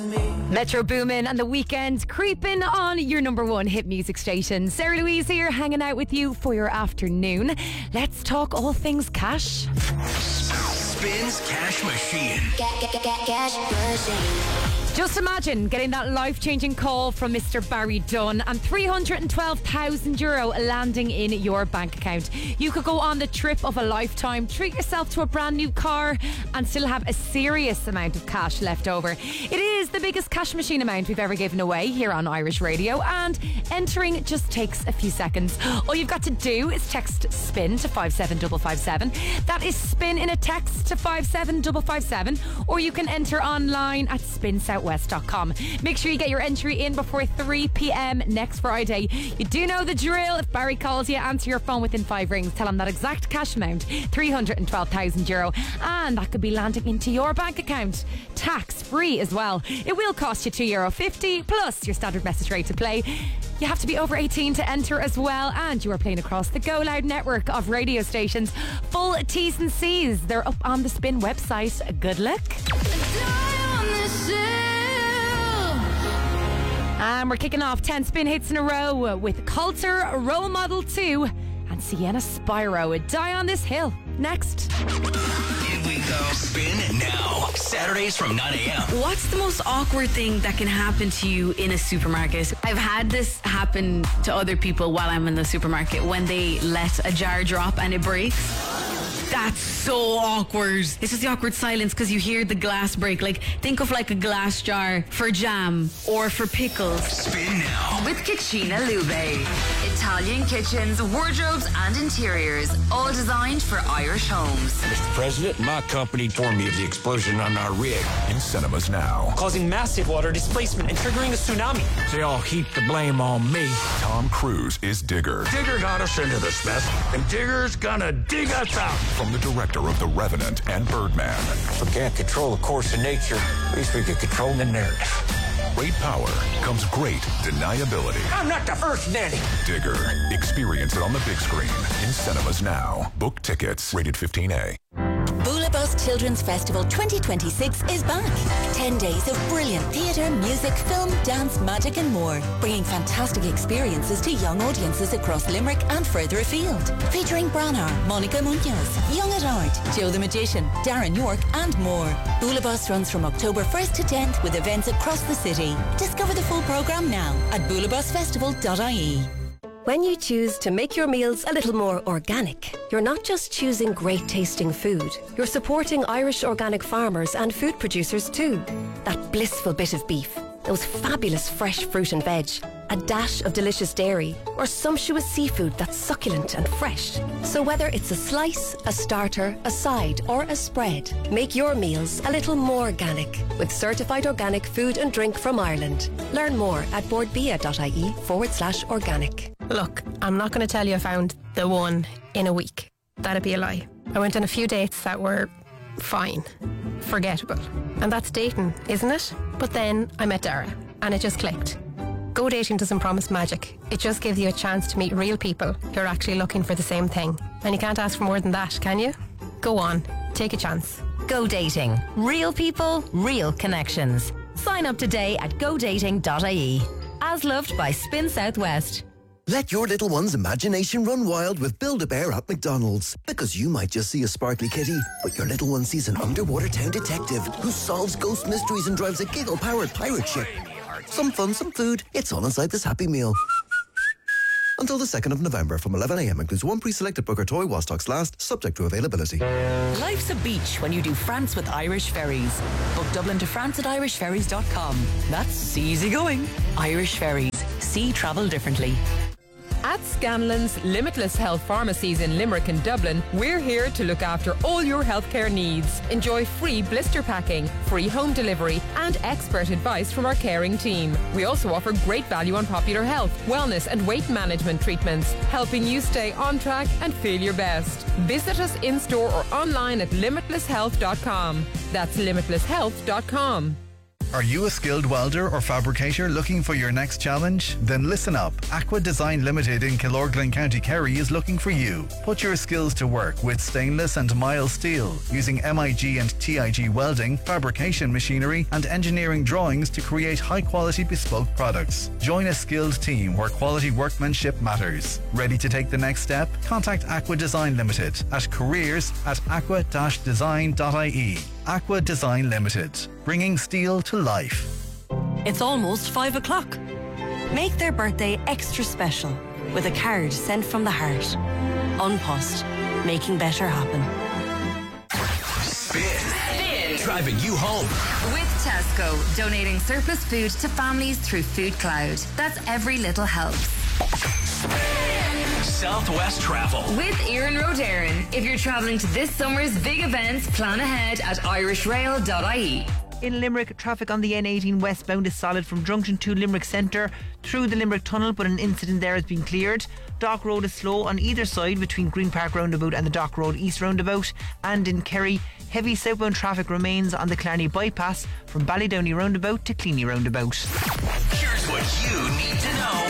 Metro Boomin and The Weeknd creeping on your number one hit music station. Sarah Louise here, hanging out with you for your afternoon. Let's talk all things cash. Spins Cash Machine. Cash machine. Just imagine getting that life-changing call from Mr. Barry Dunn and €312,000 landing in your bank account. You could go on the trip of a lifetime, treat yourself to a brand new car and still have a serious amount of cash left over. It is the biggest cash machine amount we've ever given away here on Irish Radio, and entering just takes a few seconds. All you've got to do is text SPIN to 57557. That is SPIN in a text to 57557, or you can enter online at spinsouthwest.com. Make sure you get your entry in before 3 p.m. next Friday. You do know the drill. If Barry calls you, answer your phone within 5 rings. Tell him that exact cash amount, €312,000, and that could be landing into your bank account. Tax free as well. It will cost you €2.50 plus your standard message rate to play. You have to be over 18 to enter as well, and you are playing across the Go Loud network of radio stations. Full T's and C's, they're up on the Spin website. Good luck. And we're kicking off 10 Spin hits in a row with Coulter, Role Model 2 and Sienna Spyro. Die on This Hill. Next. Here we go. Spin now. Saturdays from 9 a.m. What's the most awkward thing that can happen to you in a supermarket? I've had this happen to other people while I'm in the supermarket, when they let a jar drop and it breaks. That's so awkward. It's just the awkward silence because you hear the glass break. Like, think of like a glass jar for jam or for pickles. Spin now. With Cucina Lube. Italian kitchens, wardrobes and interiors, all designed for Irish homes. Mr. President, my company informed me of the explosion on our rig. In cinemas now. Causing massive water displacement and triggering a tsunami. They all heap the blame on me. Tom Cruise is Digger. Digger got us into this mess, and Digger's gonna dig us out. From the director of The Revenant and Birdman. If we can't control the course of nature, at least we can control the narrative. Great power comes great deniability. I'm not the first nanny. Digger. Experience it on the big screen. In cinemas now. Book tickets. Rated 15A. Boulebus Children's Festival 2026 is back. 10 days of brilliant theatre, music, film, dance, magic and more. Bringing fantastic experiences to young audiences across Limerick and further afield. Featuring Branagh, Monica Munoz, Young at Art, Joe the Magician, Darren York and more. Boulebus runs from October 1st to 10th with events across the city. Discover the full programme now at boulebusfestival.ie. When you choose to make your meals a little more organic, you're not just choosing great tasting food, you're supporting Irish organic farmers and food producers too. That blissful bit of beef, those fabulous fresh fruit and veg, a dash of delicious dairy, or sumptuous seafood that's succulent and fresh. So whether it's a slice, a starter, a side or a spread, make your meals a little more organic with certified organic food and drink from Ireland. Learn more at boardbia.ie/organic. Look, I'm not going to tell you I found the one in a week. That'd be a lie. I went on a few dates that were fine, forgettable. And that's dating, isn't it? But then I met Dara and it just clicked. Go dating doesn't promise magic. It just gives you a chance to meet real people who are actually looking for the same thing. And you can't ask for more than that, can you? Go on, take a chance. Go Dating. Real people, real connections. Sign up today at godating.ie. As loved by Spin Southwest. Let your little one's imagination run wild with Build-A-Bear at McDonald's. Because you might just see a sparkly kitty, but your little one sees an underwater town detective who solves ghost mysteries and drives a giggle-powered pirate ship. Some fun, some food. It's all inside this Happy Meal. Until the 2nd of November from 11 a.m. includes one pre-selected Booker toy while stocks last, subject to availability. Life's a beach when you do France with Irish Ferries. Book Dublin to France at irishferries.com. That's easy going. Irish Ferries. See travel differently. At Scanlon's Limitless Health Pharmacies in Limerick and Dublin, we're here to look after all your healthcare needs. Enjoy free blister packing, free home delivery, and expert advice from our caring team. We also offer great value on popular health, wellness, and weight management treatments, helping you stay on track and feel your best. Visit us in-store or online at limitlesshealth.com. That's limitlesshealth.com. Are you a skilled welder or fabricator looking for your next challenge? Then listen up. Aqua Design Limited in Killorglin, County Kerry is looking for you. Put your skills to work with stainless and mild steel using MIG and TIG welding, fabrication machinery and engineering drawings to create high-quality bespoke products. Join a skilled team where quality workmanship matters. Ready to take the next step? Contact Aqua Design Limited at careers@aqua-design.ie. Aqua Design Limited, bringing steel to life. It's almost 5 o'clock. Make their birthday extra special with a card sent from the heart. Unpost, making better happen. Spin. Driving you home. With Tesco, donating surplus food to families through Food Cloud. That's every little helps. Southwest Travel. With Ian Rodarin. If you're travelling to this summer's big events, plan ahead at irishrail.ie. In Limerick, traffic on the N18 westbound is solid from Junction to Limerick Centre through the Limerick Tunnel, but an incident there has been cleared. Dock Road is slow on either side between Green Park Roundabout and the Dock Road East Roundabout. And in Kerry, heavy southbound traffic remains on the Clarny Bypass from Ballydowney Roundabout to Cleany Roundabout. Here's what you need to know.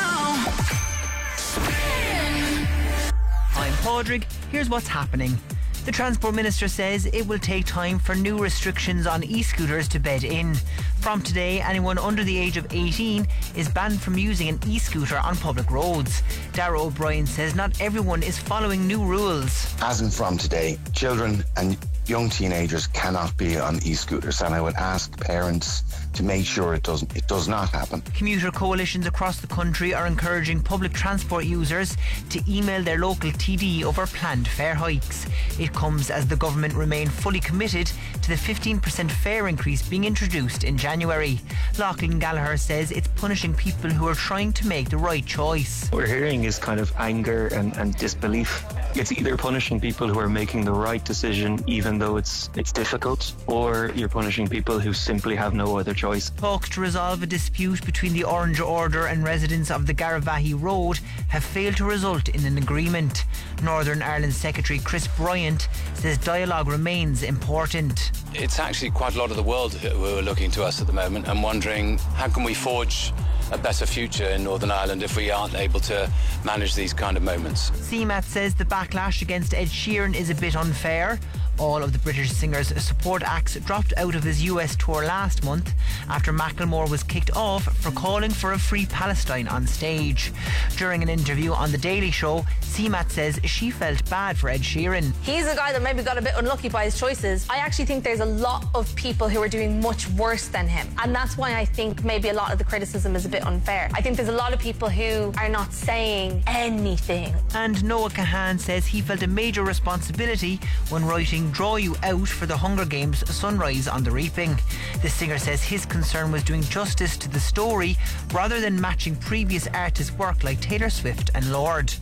I'm Padraig. Here's what's happening. The Transport Minister says it will take time for new restrictions on e-scooters to bed in. From today, anyone under the age of 18 is banned from using an e-scooter on public roads. Darragh O'Brien says not everyone is following new rules. As in from today, children and young teenagers cannot be on e-scooters, and I would ask parents to make sure it does not happen. Commuter coalitions across the country are encouraging public transport users to email their local TD over planned fare hikes. It comes as the government remain fully committed to the 15% fare increase being introduced in January. Lachlan Gallagher says it's punishing people who are trying to make the right choice. What we're hearing is kind of anger and disbelief. It's either punishing people who are making the right decision even though it's difficult, or you're punishing people who simply have no other choice. Talks to resolve a dispute between the Orange Order and residents of the Garavaghey Road have failed to result in an agreement. Northern Ireland Secretary Chris Bryant says dialogue remains important. It's actually quite a lot of the world who are looking to us at the moment and wondering how can we forge a better future in Northern Ireland if we aren't able to manage these kind of moments. CMAT says the backlash against Ed Sheeran is a bit unfair. All of the British singer's support acts dropped out of his US tour last month after Macklemore was kicked off for calling for a free Palestine on stage. During an interview on The Daily Show, CMAT says she felt bad for Ed Sheeran. He's a guy that maybe got a bit unlucky by his choices. I actually think there's a lot of people who are doing much worse than him, and that's why I think maybe a lot of the criticism is a bit unfair. I think there's a lot of people who are not saying anything. And Noah Kahan says he felt a major responsibility when writing Draw You Out for the Hunger Games Sunrise on the Reaping. The singer says his concern was doing justice to the story rather than matching previous artists' work like Taylor Swift and Lorde.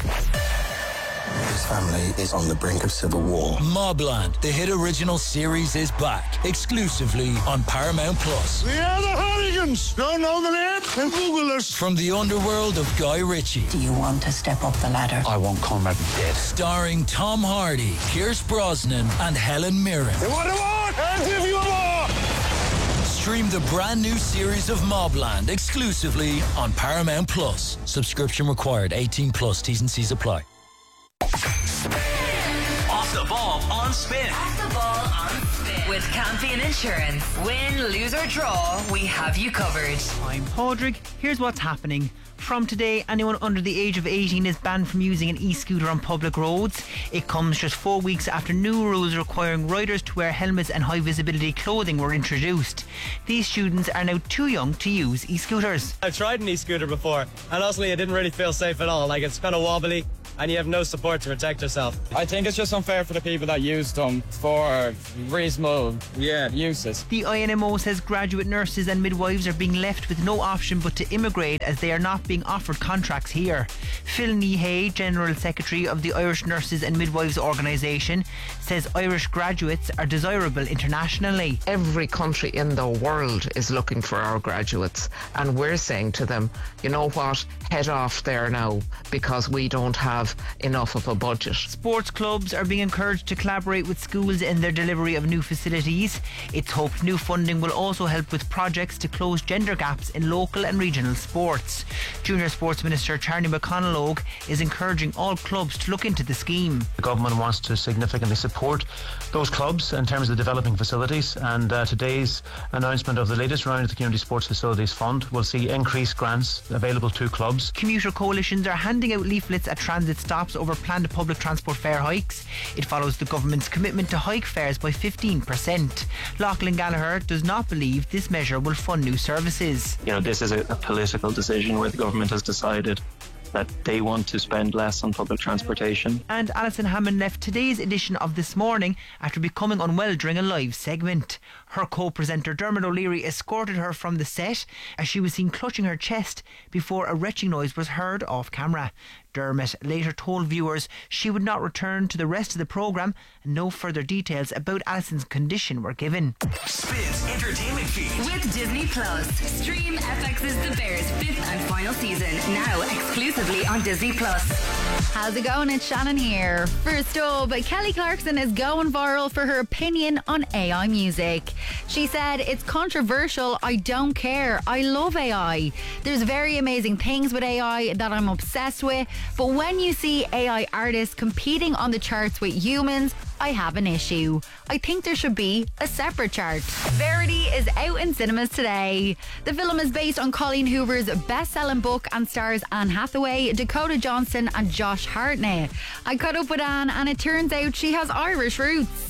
His family is on the brink of civil war. Mobland, the hit original series, is back exclusively on Paramount Plus. We are the Hooligans. Don't know the name? Then Google us. From the underworld of Guy Ritchie. Do you want to step up the ladder? I want Conrad dead. Starring Tom Hardy, Pierce Brosnan, and Helen Mirren. They want I'll give you more. Stream the brand new series of Mobland exclusively on Paramount Plus. Subscription required. 18 plus. T's and C's apply. Off the ball on Spin. Off the ball on Spin. With Campion Insurance. Win, lose or draw, we have you covered. I'm Padraig. Here's what's happening. From today, anyone under the age of 18 is banned from using an e-scooter on public roads. It comes just 4 weeks after new rules requiring riders to wear helmets and high visibility clothing were introduced. These students are now too young to use e-scooters. I've tried an e-scooter before, and honestly, I didn't really feel safe at all. Like, it's kind of wobbly, and you have no support to protect yourself. I think it's just unfair for the people that use them for reasonable uses. The INMO says graduate nurses and midwives are being left with no option but to immigrate as they are not being offered contracts here. Phil Nehay, General Secretary of the Irish Nurses and Midwives Organisation, says Irish graduates are desirable internationally. Every country in the world is looking for our graduates, and we're saying to them, you know what, head off there now, because we don't have have enough of a budget. Sports clubs are being encouraged to collaborate with schools in their delivery of new facilities. It's hoped new funding will also help with projects to close gender gaps in local and regional sports. Junior Sports Minister Charlie McConalogue is encouraging all clubs to look into the scheme. The government wants to significantly support those clubs in terms of developing facilities, and today's announcement of the latest round of the Community Sports Facilities Fund will see increased grants available to clubs. Commuter coalitions are handing out leaflets at transit stops over planned public transport fare hikes. It follows the government's commitment to hike fares by 15%. Lachlan Gallagher does not believe this measure will fund new services. You know, this is a political decision where the government has decided that they want to spend less on public transportation. And Alison Hammond left today's edition of This Morning after becoming unwell during a live segment. Her co-presenter Dermot O'Leary escorted her from the set as she was seen clutching her chest before a retching noise was heard off camera. Dermot later told viewers she would not return to the rest of the programme, and no further details about Alison's condition were given. Spins Entertainment Feed with Disney Plus. Stream FX's The Bears 5th and final season now exclusively on Disney Plus. How's it going? It's Shannon here. First up, Kelly Clarkson is going viral for her opinion on AI music. She said, "It's controversial. I don't care. I love AI. There's very amazing things with AI that I'm obsessed with. But when you see AI artists competing on the charts with humans, I have an issue. I think there should be a separate chart." Verity is out in cinemas today. The film is based on Colleen Hoover's best-selling book and stars Anne Hathaway, Dakota Johnson and Josh Hartnett. I caught up with Anne and it turns out she has Irish roots.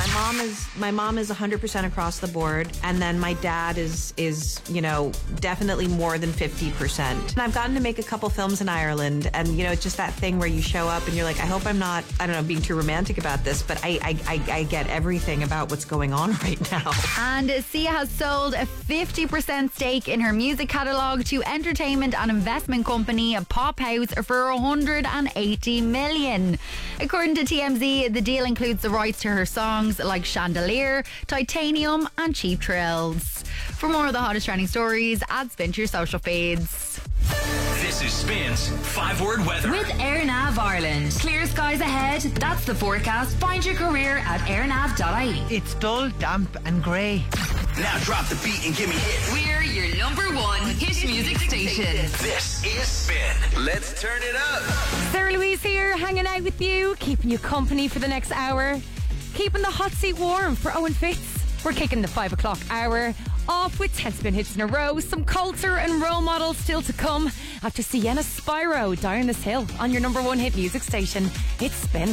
My mom is 100% across the board, and then my dad is definitely more than 50%. And I've gotten to make a couple films in Ireland, and it's just that thing where you show up and you're like, I hope I'm not, being too romantic about this, but I get everything about what's going on right now. And Sia has sold a 50% stake in her music catalogue to entertainment and investment company Pop House for $180 million. According to TMZ, the deal includes the rights to her songs like Chandelier, Titanium and Cheap Thrills. For more of the hottest trending stories, add Spin to your social feeds. This is Spin's 5-word weather. With AirNav Ireland. Clear skies ahead. That's the forecast. Find your career at airnav.ie. It's dull, damp and grey. Now drop the beat and give me hits. We're your #1 hit music station. This is Spin. Let's turn it up. Sarah Louise here, hanging out with you, keeping you company for the next hour. Keeping the hot seat warm for Owen Fitz. We're kicking the 5 o'clock hour off with 10 spin hits in a row. Some Coulter and role models still to come after Sienna Spyro, Die on This Hill on your #1 hit music station. It's Spin.